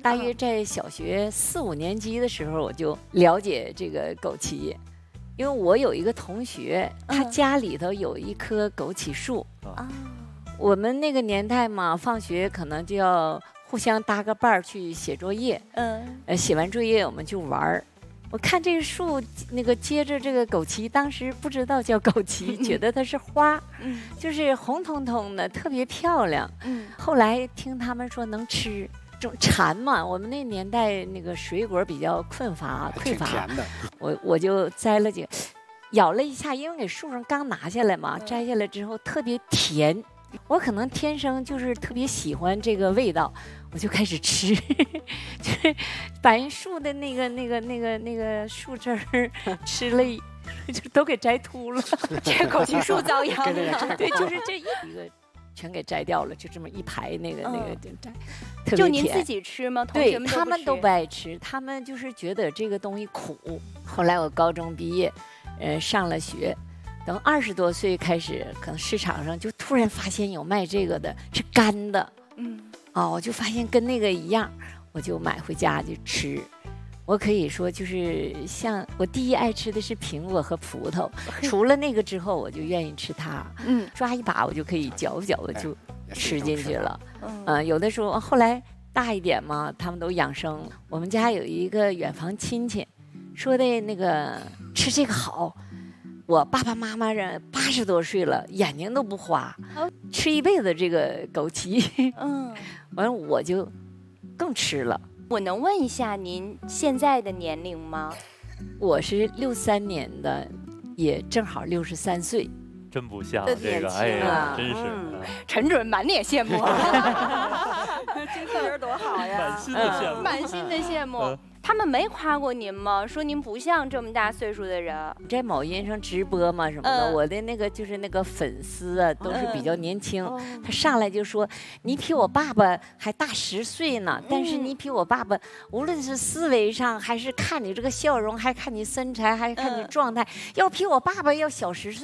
大约在小学4、5年级的时候，我就了解这个枸杞，因为我有一个同学，他家里头有一棵枸杞树。我们那个年代嘛，放学可能就要互相搭个伴儿去写作业。写完作业我们就玩儿。我看这个树那个接着这个枸杞，当时不知道叫枸杞，觉得它是花，就是红彤彤的，特别漂亮。后来听他们说能吃，这种馋嘛，我们那年代那个水果比较匮乏，我就摘了几个，咬了一下，因为给树上刚拿下来嘛，摘下来之后特别甜。我可能天生就是特别喜欢这个味道，我就开始吃，就是把人树的那个树枝儿吃了，就都给摘秃了。 这枸杞树遭殃了。 对，就是这一个全给摘掉了，就这么一排那个就摘，特别甜。 就您自己吃吗？同学们他们都不爱吃，他们就是觉得这个东西苦。后来我高中毕业，上了学。等20多岁开始，可能市场上就突然发现有卖这个的，是干的，我就发现跟那个一样，我就买回家就吃。我可以说就是像我第一爱吃的是苹果和葡萄，除了那个之后，我就愿意吃它。抓一把我就可以嚼嚼的就吃进去了。有的时候后来大一点嘛，他们都养生。我们家有一个远房亲戚，说的那个吃这个好。我爸爸妈妈人80多岁了，眼睛都不花，吃一辈子这个枸杞。完了我就更吃了。 我能问一下您现在的年龄吗？ 我是63年的，也正好63岁。 真不像这个，哎呀，真是。 陈主任满脸羡慕， 精气神多好呀！ 满心的羡慕， 满心的羡慕。他们没夸过您吗？说您不像这么大岁数的人。 在某音上直播嘛什么的，我的那个就是那个粉丝啊，都是比较年轻。他上来就说：“你比我爸爸还大10岁呢，但是你比我爸爸，无论是思维上，还是看你这个笑容，还看你身材，还看你状态，要比我爸爸要小10岁。”